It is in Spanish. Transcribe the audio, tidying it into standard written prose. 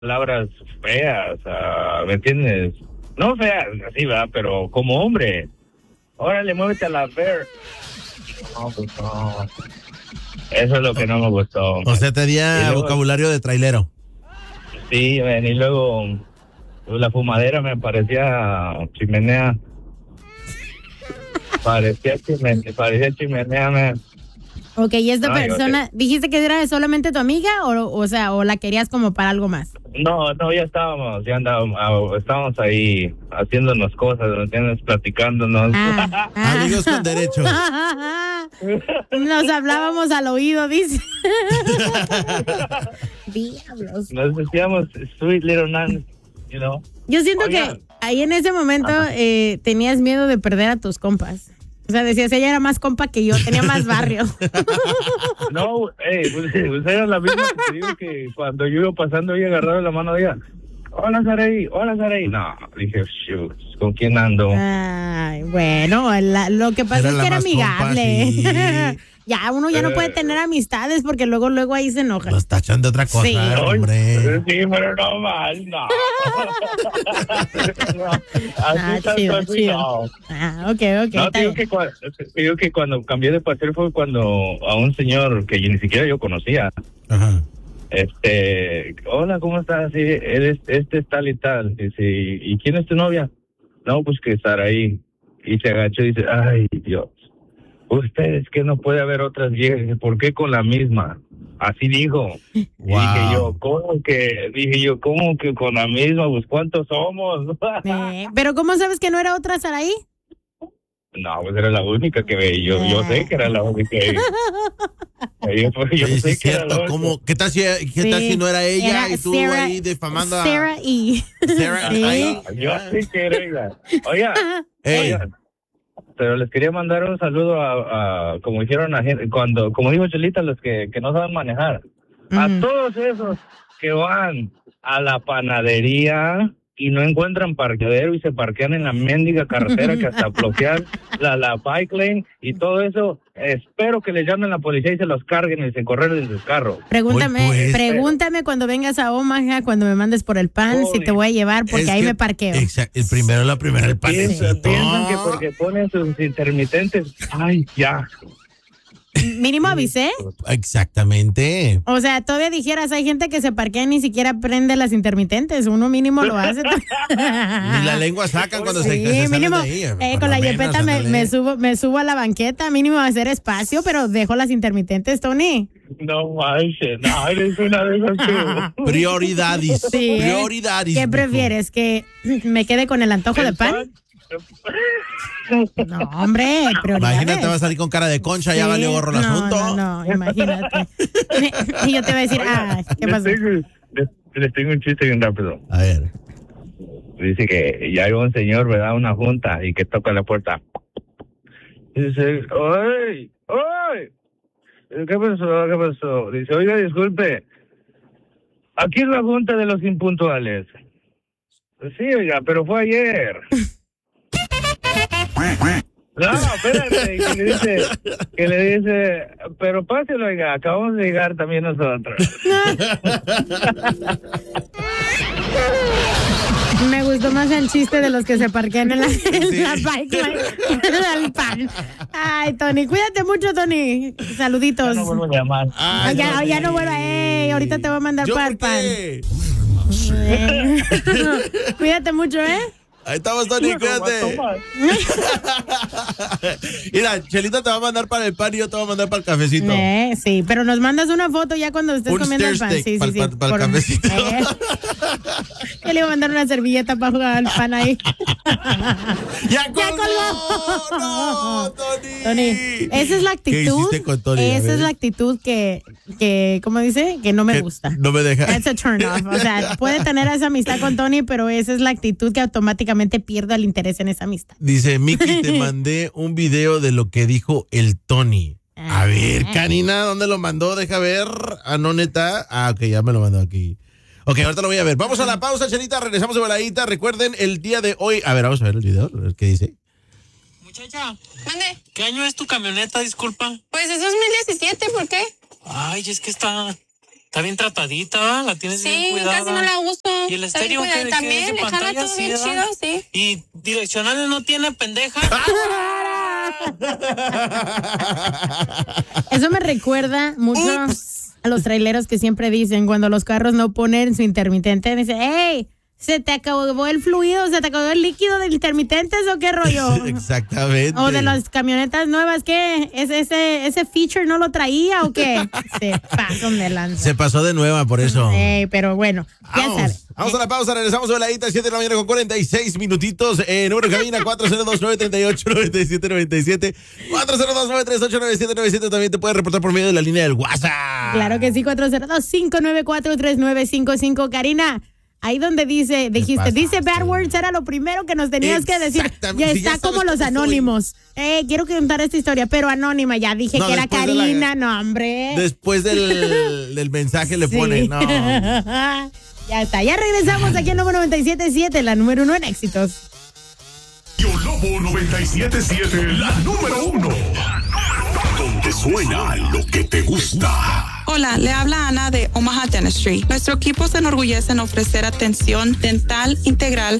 palabras feas, ¿me entiendes? No feas, así va, pero como hombre. Órale, muévete a la ver. No, pues no. Eso es lo que no me gustó. O sea, tenía luego, vocabulario de trailero. Sí, man, y luego la fumadera me parecía chimenea. Parecía chimenea, man. Ok, ¿y esta No, persona, dijiste que era solamente tu amiga o sea, o la querías como para algo más? No, ya estábamos ahí haciéndonos cosas, ¿me entiendes? Platicándonos. Amigos con derecho. Nos hablábamos al oído, dice. Diablos. Nos decíamos sweet little nuns, you know. Yo siento Oigan. que ahí en ese momento tenías miedo de perder a tus compas. O sea, decías, ella era más compa que yo, tenía más barrio. No, pues era la misma que te digo que cuando yo iba pasando, ella agarraba la mano de ella. Hola, Saraí. No, dije, shoot, ¿con quién ando? Ay, bueno, lo que pasa Era es que era la más compa, amigable. sí. Ya, uno ya no puede tener amistades porque luego ahí se enojan. Nos tachan de otra cosa, Sí. hombre. Sí, pero no mal, no. Así tanto así, chido. no. Ok, No, está te bien. digo que cuando cambié de pastel fue cuando a un señor que ni siquiera yo conocía, Ajá. hola, ¿cómo estás? Sí, este es tal y tal. Dice, ¿y quién es tu novia? No, pues que estar ahí. Y se agachó y dice, ay, Dios, ustedes que no puede haber otras viejas. Dice, ¿por qué con la misma? Así dijo. Y dije yo, ¿cómo que con la misma? Pues ¿cuántos somos? Pero ¿cómo sabes que no era otra Saraí? No, pues era la única que veía. Yo sé que era la única. Yo Oye, sí sé es que era la cierto. única. ¿Cómo? ¿Qué tal si no era ella y tú Sarah, ahí difamando a Sarah E. Sarah? Sí. Ahí. Yo sé que era ella. Oiga, Ey. pero les quería mandar un saludo a como dijeron a gente, como dijo Chelita, los que no saben manejar. A todos esos que van a la panadería y no encuentran parqueadero y se parquean en la mendiga carretera que hasta bloquean la bike lane y todo eso. Espero que les llamen a la policía y se los carguen y se corren en sus carros. Pregúntame cuando vengas a Omaha, cuando me mandes por el pan, si te voy a llevar, porque ahí me parqueo. Exacto. La primera, el panecito. Piensan que porque ponen sus intermitentes, ay, ya. Mínimo avisé. Exactamente. O sea, todavía dijeras, hay gente que se parquea y ni siquiera prende las intermitentes. Uno mínimo lo hace. Ni la lengua sacan cuando se salen mínimo, de ahí. con la yepeta me subo a la banqueta, mínimo a hacer espacio, pero dejo las intermitentes, Tony. No manches, no, eres una de esas que... Prioridades. Sí, Prioridades. ¿Qué prefieres? ¿Que me quede con el antojo de pan? No, hombre, prioridades. Imagínate, va a salir con cara de concha, ya valió gorro el asunto. No, imagínate. Y yo te voy a decir, ¿qué pasó? Les tengo un chiste bien rápido. A ver. Dice que ya hay un señor, ¿verdad? Una junta y que toca la puerta. Y dice, ¡ay! ¿Qué pasó? Dice, oiga, disculpe, aquí es la junta de los impuntuales. Sí, oiga, pero fue ayer. No, espérate, que le dice, pero páselo, oiga, acabamos de llegar también nosotros. Me gustó más el chiste de los que se parquean en la bike line. Pan. Ay, Tony, cuídate mucho, Tony. Saluditos. Ya no vuelvo a llamar. Ya no vuelvo. Ahorita te voy a mandar para el pan. Cuídate mucho, Ahí estamos, Tony, cuídate. Mira, Chelita te va a mandar para el pan y yo te voy a mandar para el cafecito. Sí, pero nos mandas una foto ya cuando estés comiendo el pan. Sí, para el cafecito. Yo le voy a mandar una servilleta para jugar al pan ahí. ¡Ya colgó! ¡No, Tony! Esa es la actitud. ¿Qué hiciste con Tony? Esa es la actitud que ¿cómo dice? Que no me gusta. No me deja. That's a turn off. O sea, puede tener esa amistad con Tony, pero esa es la actitud que automáticamente pierdo el interés en esa amistad. Dice, Miki, te mandé un video de lo que dijo el Tony. A ver, Canina, ¿dónde lo mandó? Deja ver. No, neta. Ok, ya me lo mandó aquí. Ok, ahorita lo voy a ver. Vamos a la pausa, Chelita. Regresamos de voladita. Recuerden, el día de hoy. A ver, vamos a ver el video. A ver qué dice. Muchacha. ¿Mande? ¿Qué año es tu camioneta, disculpa? Pues es 2017, ¿por qué? Ay, es que está Está bien tratadita, la tienes bien cuidada. Sí, casi no la uso. Y el estéreo que también le jala todo bien chido, sí. Y direccionales no tiene, pendeja. Eso me recuerda mucho a los traileros que siempre dicen cuando los carros no ponen su intermitente, dicen, hey, ¿se te acabó el fluido? ¿Se te acabó el líquido del intermitentes o qué rollo? Exactamente. O de las camionetas nuevas, ¿qué? ¿Ese feature no lo traía o qué? Se pasó de lanza. Se pasó de nueva por eso. Pero bueno, ya sabes. Vamos a la pausa, regresamos a la 7 de la mañana con 46 minutitos. Número de cabina 402-938-9797. 402-938-9797. También te puedes reportar por medio de la línea del WhatsApp. Claro que sí, 402-594-3955. Karina, ahí donde dice bad words, era lo primero que nos tenías que decir. Ya está como los anónimos. Quiero contar esta historia, pero anónima. Ya dije que era Karina, no, hombre. Después del mensaje le pone, no. Ya está, ya regresamos aquí en Lobo 97.7, la número 1 en éxitos. Yo Lobo 97.7, la número 1. Donde suena lo que te gusta. Hola, le habla Ana de Omaha Dentistry. Nuestro equipo se enorgullece en ofrecer atención dental integral